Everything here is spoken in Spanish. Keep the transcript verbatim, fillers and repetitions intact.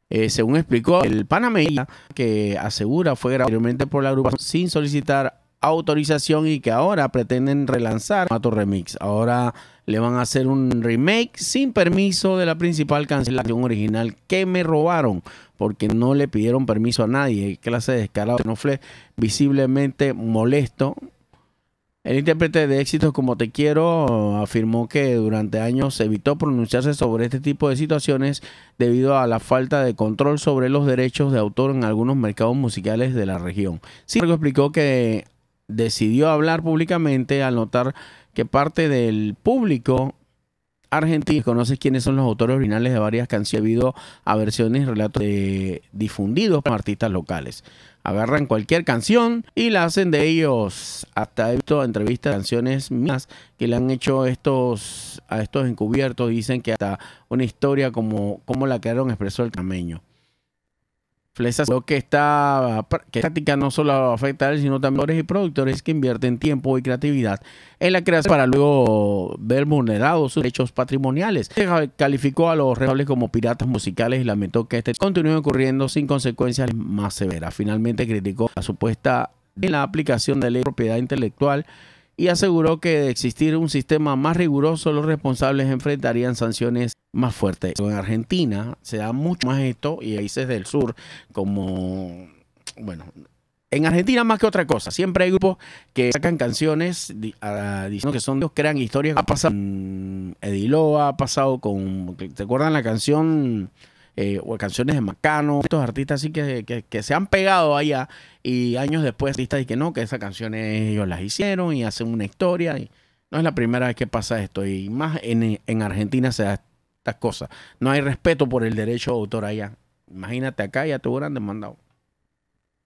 Eh, según explicó el panameño, que asegura fue grabado anteriormente por la agrupación sin solicitar autorización y que ahora pretenden relanzar Mato Remix. Ahora le van a hacer un remake sin permiso de la principal canción original que me robaron, porque no le pidieron permiso a nadie. ¿Qué clase de descarado? No fue visiblemente molesto. El intérprete de éxitos Como Te Quiero afirmó que durante años evitó pronunciarse sobre este tipo de situaciones debido a la falta de control sobre los derechos de autor en algunos mercados musicales de la región. Sin embargo, explicó que decidió hablar públicamente al notar que parte del público argentino conoce quiénes son los autores originales de varias canciones debido a versiones y relatos de, difundidos por artistas locales. Agarran cualquier canción y la hacen de ellos. Hasta he visto entrevistas de canciones mías que le han hecho estos, a estos encubiertos. Dicen que hasta una historia como, como la que Aaron expresó el cameño. Flesa aseguró que esta que práctica no solo afecta a él, sino también a autores y productores que invierten tiempo y creatividad en la creación para luego ver vulnerados sus derechos patrimoniales. Calificó a los responsables como piratas musicales y lamentó que este continúe ocurriendo sin consecuencias más severas. Finalmente criticó la supuesta en la aplicación de ley de propiedad intelectual y aseguró que de existir un sistema más riguroso, los responsables enfrentarían sanciones más fuertes. En Argentina se da mucho más esto y países del sur como, bueno, en Argentina más que otra cosa. Siempre hay grupos que sacan canciones uh, diciendo que son Dios, crean historias. Ha pasado con Ediloa, ha pasado con, ¿te acuerdan la canción? Eh, o canciones de Macano, estos artistas así que, que, que se han pegado allá y años después artistas dicen que no, que esas canciones ellos las hicieron y hacen una historia y no es la primera vez que pasa esto y más en, en Argentina se da estas cosas. No hay respeto por el derecho de autor allá. Imagínate acá, ya te hubieran demandado.